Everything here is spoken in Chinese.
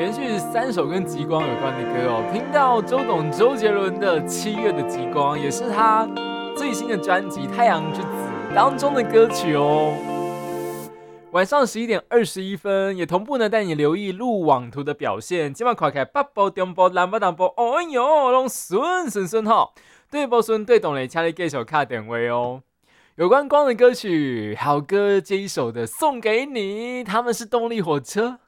连续3首跟极光有关的歌哦，听到周杰伦的《7月的极光》，也是他最新的专辑《太阳之子》当中的歌曲哦。晚上11点21分，也同步呢带你留意路网图的表现。今晚看起来北部、中部、南部、南部，哦哟，拢顺哈。对不顺对懂嘞，请你继续卡点位哦。有关光的歌曲，好歌这一首的送给你，他们是动力火车。